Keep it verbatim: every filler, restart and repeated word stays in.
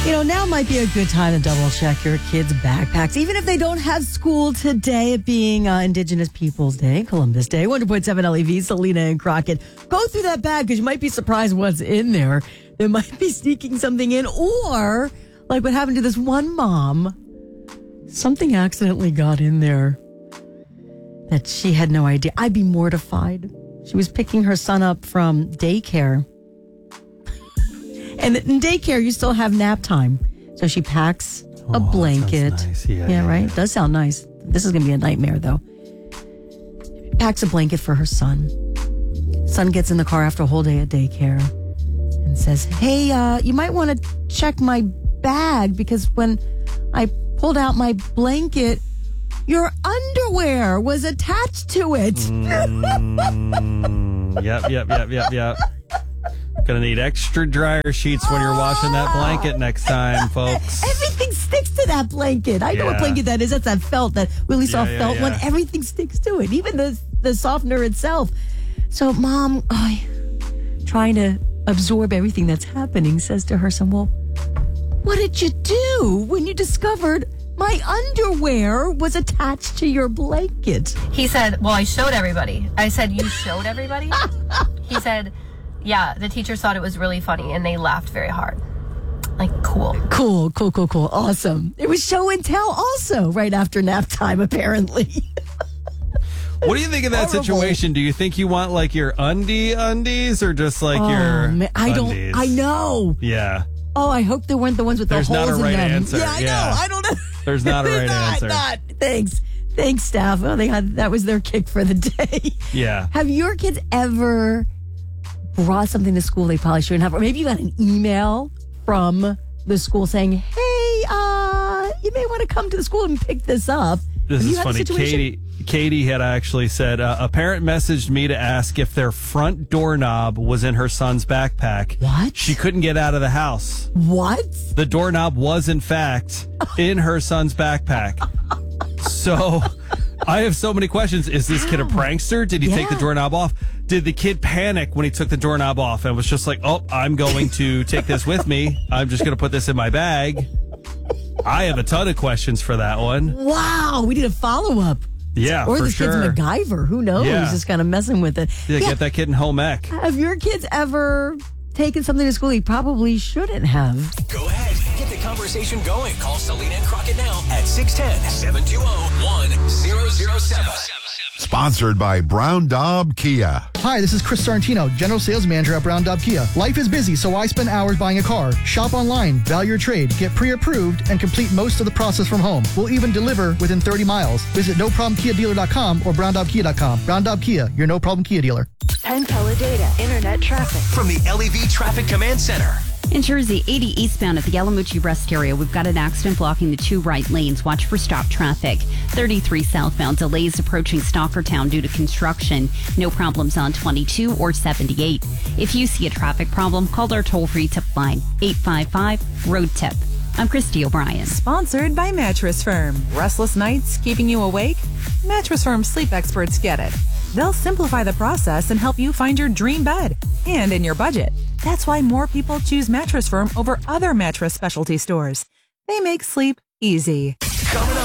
You know, now might be a good time to double check your kids' backpacks, even if they don't have school today, it being uh, Indigenous Peoples Day, Columbus Day. one hundred point seven L E V, Selena and Crockett. Go through that bag because you might be surprised what's in there. They might be sneaking something in, or like what happened to this one mom, something accidentally got in there that she had no idea. I'd be mortified. She was picking her son up from daycare. And in daycare, you still have nap time. So she packs a oh, blanket. Nice. Yeah, yeah, yeah, right? Yeah. Does sound nice. This is going to be a nightmare, though. Packs a blanket for her son. Son gets in the car after a whole day at daycare and says, hey, uh, you might want to check my bag because when I pulled out my blanket, your underwear was attached to it. Mm, yep, yep, yep, yep, yep. Gonna need extra dryer sheets when you're washing that blanket next time, folks. Everything sticks to that blanket. I know Yeah. what blanket that is. That's that felt, that really soft yeah, felt yeah. one. Everything sticks to it, even the the softener itself. So, Mom, oh, trying to absorb everything that's happening, says to her son, well, what did you do when you discovered my underwear was attached to your blanket? He said, well, I showed everybody. I said, you showed everybody? He said, yeah, the teachers thought it was really funny and they laughed very hard. Like, cool. Cool, cool, cool, cool. Awesome. It was show and tell also right after nap time, apparently. What do you think of that Horrible. situation? Do you think you want like your undie undies or just like Oh, your man, I undies? don't, I know. Yeah. Oh, I hope they weren't the ones with There's the not holes a right in them. answer. Yeah, I Yeah. know. I don't know. There's not a There's right not, answer. Not. Thanks. Thanks, staff. Oh, they had, that was their kick for the day. Yeah. Have your kids ever brought something to school they probably shouldn't have? Or maybe you got an email from the school saying, hey, uh, you may want to come to the school and pick this up. This Have you is had a funny. situation? Katie Katie had actually said uh, a parent messaged me to ask if their front doorknob was in her son's backpack. What? She couldn't get out of the house. What? The doorknob was, in fact, in her son's backpack. So I have so many questions. Is this kid a prankster? Did he Yeah. take the doorknob off? Did the kid panic when he took the doorknob off and was just like, oh, I'm going to take this with me. I'm just going to put this in my bag. I have a ton of questions for that one. Wow. We need a follow-up. Yeah, Or for this sure. kid's MacGyver. Who knows? Yeah. Just kind of messing with it. Yeah, Yeah. get that kid in home ec. Have your kids ever taken something to school he probably shouldn't have? Go ahead. Get the conversation going. Call Selena and Crockett now at six one zero, seven two zero, one zero zero seven. Sponsored by Brown Daub Kia. Hi, this is Chris Sorrentino, General Sales Manager at Brown Daub Kia. Life is busy, so I spend hours buying a car. Shop online, value your trade, get pre-approved, and complete most of the process from home. We'll even deliver within thirty miles. Visit no problem kia dealer dot com or brown daub kia dot com. Brown Daub Kia, your no problem Kia dealer. Penn Teledata Internet traffic. From the L E V Traffic Command Center. In Jersey, eighty eastbound at the Yalamuchi Rest Area, we've got an accident blocking the two right lanes. Watch for stop traffic. thirty-three southbound, delays approaching Stockertown due to construction. No problems on twenty-two or seventy-eight. If you see a traffic problem, call our toll-free tip line, eight five five, road tip. I'm Christy O'Brien. Sponsored by Mattress Firm. Restless nights keeping you awake? Mattress Firm sleep experts get it. They'll simplify the process and help you find your dream bed and in your budget. That's why more people choose Mattress Firm over other mattress specialty stores. They make sleep easy. Coming up.